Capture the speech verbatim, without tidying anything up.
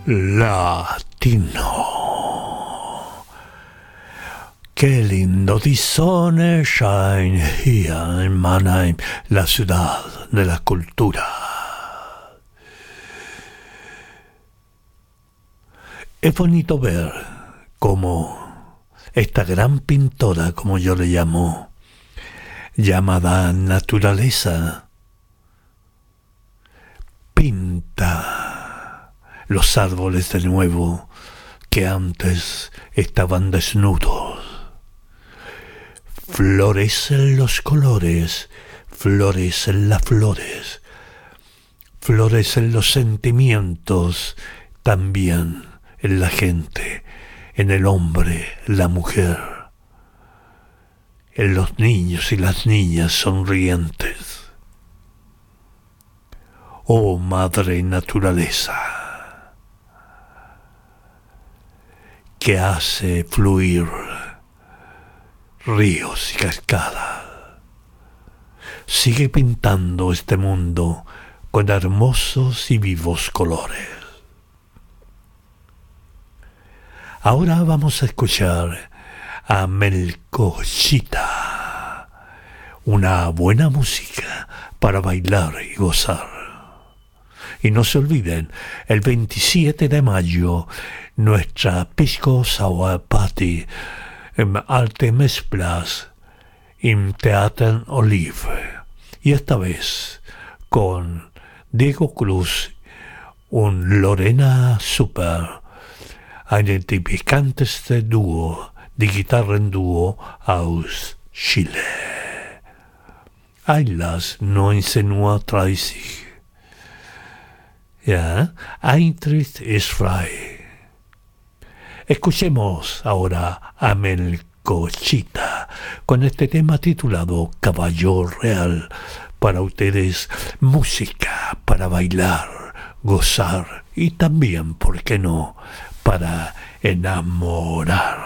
Latino. Qué lindo the sun shine here in Mannheim, la ciudad de la cultura. Es bonito ver cómo esta gran pintora, como yo le llamo, llamada naturaleza, pinta los árboles de nuevo que antes estaban desnudos. Florecen los colores, florecen las flores, florecen los sentimientos también en la gente, en el hombre, la mujer, en los niños y las niñas sonrientes. Oh Madre Naturaleza, que hace fluir ríos y cascadas, sigue pintando este mundo con hermosos y vivos colores. Ahora vamos a escuchar a Melcochita, una buena música para bailar y gozar. Y no se olviden, el veintisiete de mayo, nuestra Pisco Sour Party en Artemisplatz im Theater Olive. Y esta vez con Diego Cruz, un Lorena Super, ein identificanteste Duo, die Gitarrenduo aus Chile. Einlass neunzehn Uhr dreißig. Ja, Eintritt ist frei. Escuchemos ahora a Melcochita con este tema titulado Caballo Real. Para ustedes, música para bailar, gozar y también, ¿por qué no?, para enamorar.